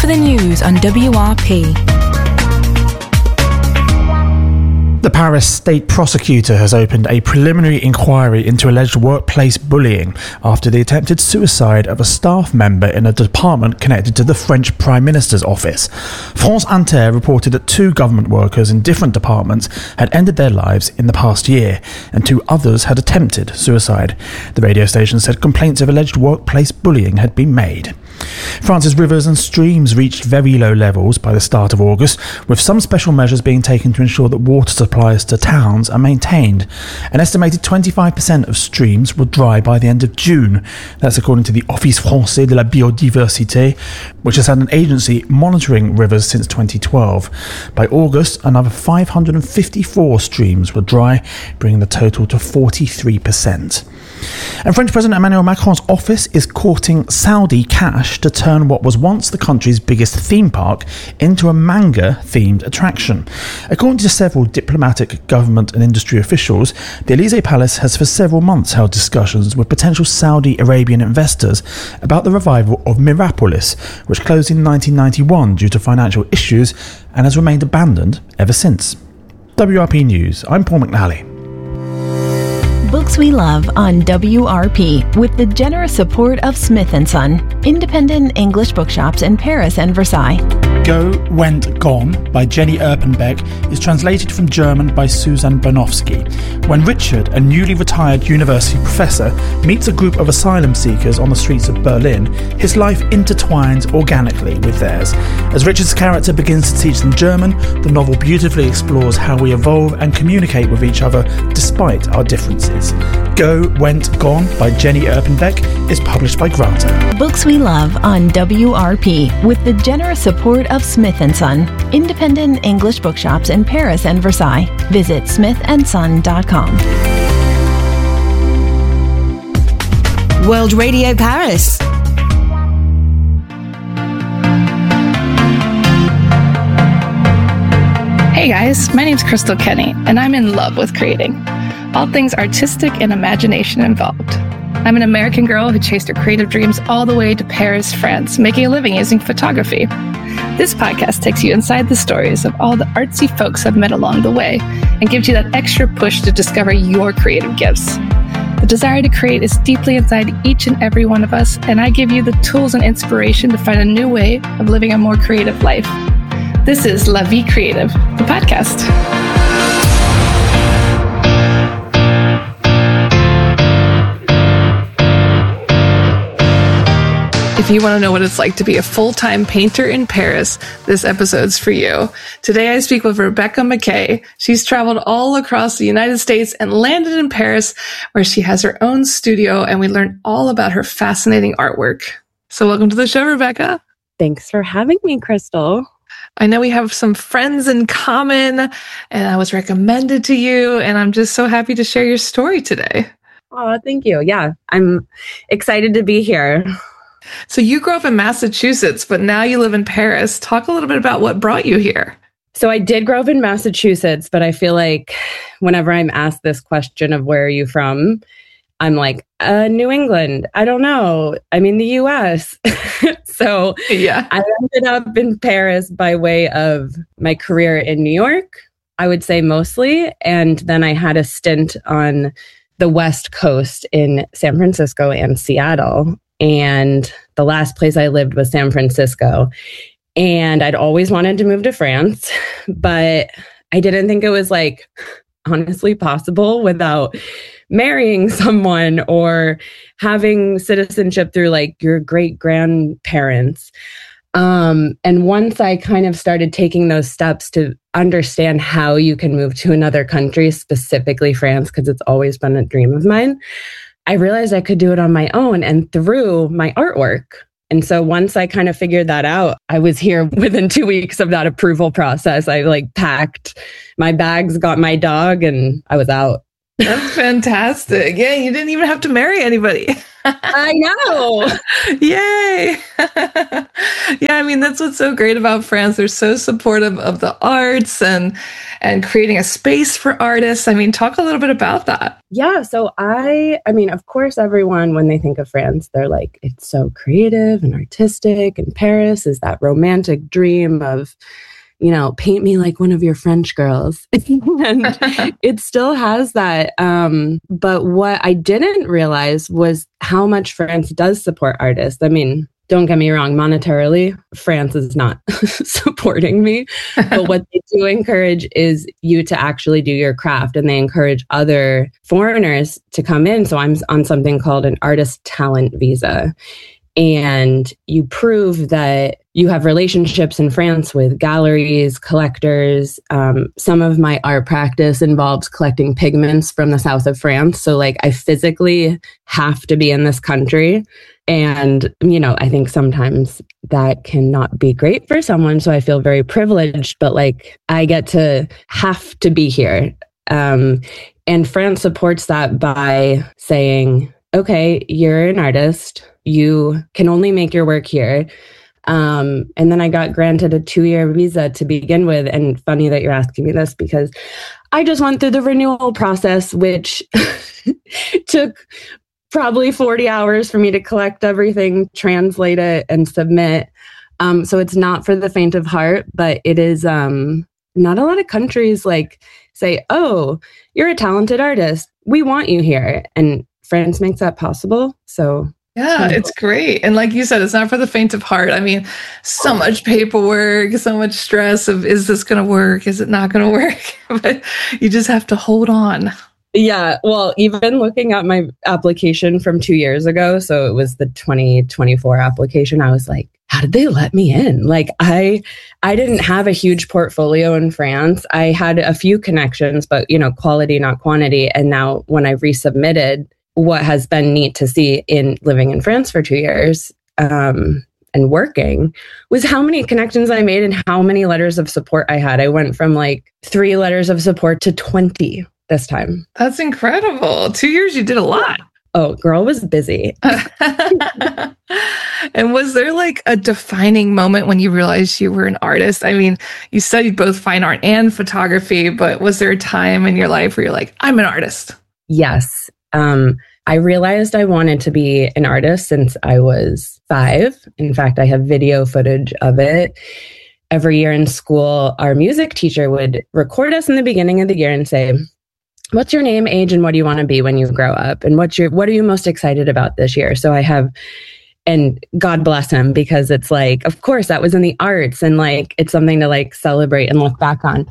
for the news on WRP. The Paris state prosecutor has opened a preliminary inquiry into alleged workplace bullying after the attempted suicide of a staff member in a department connected to the French Prime Minister's office. France Inter reported that 2 government workers in different departments had ended their lives in the past year, and 2 others had attempted suicide. The radio station said complaints of alleged workplace bullying had been made. France's rivers and streams reached very low levels by the start of August, with some special measures being taken to ensure that water supplies to towns are maintained. An estimated 25% of streams were dry by the end of June. That's according to the Office Français de la Biodiversité, which has had an agency monitoring rivers since 2012. By August, another 554 streams were dry, bringing the total to 43%. And French President Emmanuel Macron's office is courting Saudi cash to turn what was once the country's biggest theme park into a manga-themed attraction. According to several diplomatic, government and industry officials, the Elysee Palace has for several months held discussions with potential Saudi Arabian investors about the revival of Mirapolis, which closed in 1991 due to financial issues and has remained abandoned ever since. WRP News, I'm Paul McNally. Books we love on WRP with the generous support of Smith & Son, independent English bookshops in Paris and Versailles. Go, Went, Gone by Jenny Erpenbeck is translated from German by Susan Banowski. When Richard, a newly retired university professor, meets a group of asylum seekers on the streets of Berlin, his life intertwines organically with theirs. As Richard's character begins to teach them German, the novel beautifully explores how we evolve and communicate with each other despite our differences. Go, Went, Gone by Jenny Erpenbeck is published by Granta. Books we love on WRP with the generous support of Smith & Son, independent English bookshops in Paris and Versailles. Visit smithandson.com. World Radio Paris. Hey guys, my name's Crystal Kenny, and I'm in love with creating. All things artistic and imagination involved. I'm an American girl who chased her creative dreams all the way to Paris, France, making a living using photography. This podcast takes you inside the stories of all the artsy folks I've met along the way and gives you that extra push to discover your creative gifts. The desire to create is deeply inside each and every one of us, and I give you the tools and inspiration to find a new way of living a more creative life. This is La Vie Creative, the podcast. If you want to know what it's like to be a full-time painter in Paris, this episode's for you. Today I speak with Rebecca McKay. She's traveled all across the United States and landed in Paris, where she has her own studio, and we learn all about her fascinating artwork. So welcome to the show, Rebecca. Thanks for having me, Crystal. I know we have some friends in common, and I was recommended to you, and I'm just so happy to share your story today. Oh, thank you. Yeah, I'm excited to be here. So you grew up in Massachusetts, but now you live in Paris. Talk a little bit about what brought you here. So I did grow up in Massachusetts, but I feel like whenever I'm asked this question of where are you from, I'm like, New England. I don't know. I'm in the US. So yeah, I ended up in Paris by way of my career in New York, I would say mostly. And then I had a stint on the West Coast in San Francisco and Seattle. And the last place I lived was San Francisco. And I'd always wanted to move to France, but I didn't think it was like honestly possible without marrying someone or having citizenship through like your great grandparents. And once I kind of started taking those steps to understand how you can move to another country, specifically France, because it's always been a dream of mine, I realized I could do it on my own and through my artwork. And so once I kind of figured that out, I was here within 2 weeks of that approval process. I like packed my bags, got my dog, and I was out. That's fantastic. Yeah, you didn't even have to marry anybody. I know. Yay. Yeah, I mean, that's what's so great about France. They're so supportive of the arts and creating a space for artists. I mean, talk a little bit about that. Yeah, so I mean, of course, everyone, when they think of France, they're like, it's so creative and artistic, and Paris is that romantic dream of, you know, paint me like one of your French girls. And it still has that. But what I didn't realize was how much France does support artists. I mean, don't get me wrong, monetarily, France is not supporting me. But what they do encourage is you to actually do your craft, and they encourage other foreigners to come in. So I'm on something called an artist talent visa. And you prove that you have relationships in France with galleries, collectors. Some of my art practice involves collecting pigments from the south of France. So like I physically have to be in this country. And, you know, I think sometimes that cannot be great for someone. So I feel very privileged, but like I get to have to be here. And France supports that by saying, okay, you're an artist. You can only make your work here. And then I got granted a 2-year visa to begin with. And funny that you're asking me this, because I just went through the renewal process, which took probably 40 hours for me to collect everything, translate it, and submit. So it's not for the faint of heart, but it is not a lot of countries like say, oh, you're a talented artist. We want you here. And France makes that possible. So yeah, it's great. And like you said, it's not for the faint of heart. I mean, so much paperwork, so much stress of, is this going to work? Is it not going to work? But you just have to hold on. Yeah. Well, even looking at my application from 2 years ago, so it was the 2024 application, I was like, how did they let me in? Like, I didn't have a huge portfolio in France. I had a few connections, but, you know, quality, not quantity. And now when I resubmitted, what has been neat to see in living in France for 2 years and working was how many connections I made and how many letters of support I had. I went from like 3 letters of support to 20 this time. That's incredible. 2 years, you did a lot. Oh, girl was busy. And was there like a defining moment when you realized you were an artist? I mean, you studied both fine art and photography, but was there a time in your life where you're like, I'm an artist? Yes. I realized I wanted to be an artist since I was 5. In fact, I have video footage of it. Every year in school, our music teacher would record us in the beginning of the year and say, what's your name, age, and what do you want to be when you grow up? And what are you most excited about this year? So I have, and God bless him, because it's like, of course, that was in the arts, and like, it's something to like celebrate and look back on.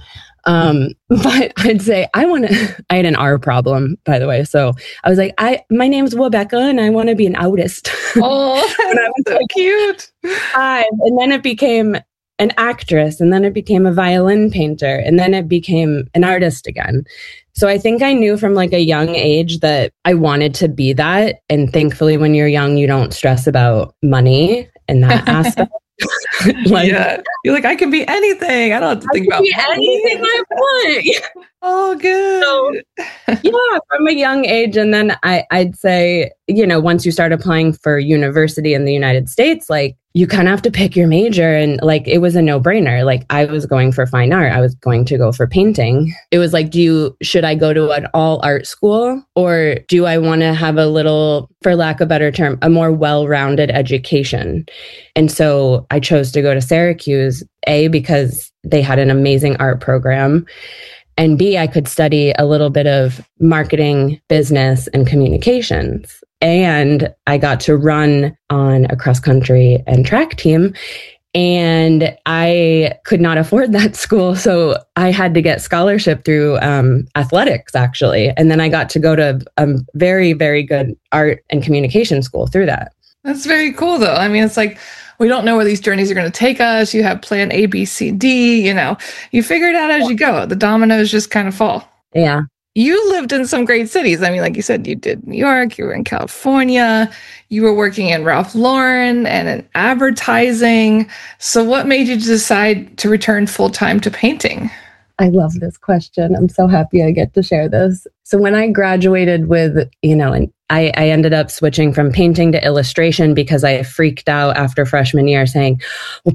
But I'd say I had an R problem, by the way. So I was like, my name's Rebecca and I want to be an artist. Oh, that's so cute. 5. And then it became an actress, and then it became a violin painter, and then it became an artist again. So I think I knew from like a young age that I wanted to be that. And thankfully, when you're young, you don't stress about money in that aspect. Like, yeah. You're like, I can be anything. I don't have to think about anything I want. Oh, good. So, yeah, from a young age. And then I'd say, you know, once you start applying for university in the United States, like you kind of have to pick your major. And like, it was a no-brainer. Like I was going for fine art. I was going to go for painting. It was like, should I go to an all art school, or do I want to have a little, for lack of a better term, a more well-rounded education? And so I chose to go to Syracuse, A, because they had an amazing art program, and B, I could study a little bit of marketing, business, and communications. And I got to run on a cross-country and track team. And I could not afford that school. So I had to get scholarship through athletics, actually. And then I got to go to a very, very good art and communication school through that. That's very cool, though. I mean, it's like, we don't know where these journeys are going to take us. You have plan A, B, C, D, you know, you figure it out as you go. The dominoes just kind of fall. Yeah. You lived in some great cities. I mean, like you said, you did New York, you were in California, you were working in Ralph Lauren and in advertising. So what made you decide to return full-time to painting? I love this question. I'm so happy I get to share this. So when I graduated with, you know, an I ended up switching from painting to illustration because I freaked out after freshman year saying, well,